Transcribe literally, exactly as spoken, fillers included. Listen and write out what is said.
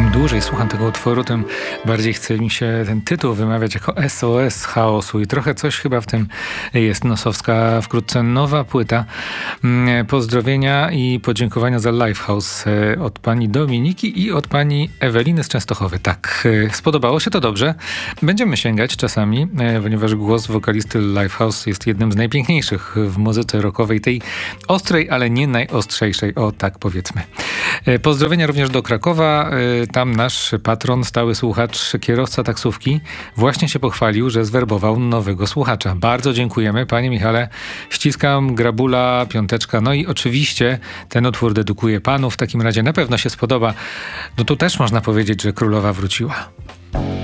Im dłużej słucham tego utworu, tym bardziej chce mi się ten tytuł wymawiać jako S O S chaosu i trochę coś chyba w tym jest. Nosowska, wkrótce nowa płyta. Pozdrowienia i podziękowania za Lifehouse od pani Dominiki i od pani Eweliny z Częstochowy. Tak, spodobało się, to dobrze. Będziemy sięgać czasami, ponieważ głos wokalisty Lifehouse jest jednym z najpiękniejszych w muzyce rockowej, tej ostrej, ale nie najostrzejszej, o tak powiedzmy. Pozdrowienia również do Krakowa. Tam nasz patron, stały słuchacz, kierowca taksówki właśnie się pochwalił, że zwerbował nowego słuchacza. Bardzo dziękujemy, panie Michale. Ściskam, grabula, piąteczka. No i oczywiście ten utwór dedykuję panu. W takim razie na pewno się spodoba. No tu też można powiedzieć, że królowa wróciła.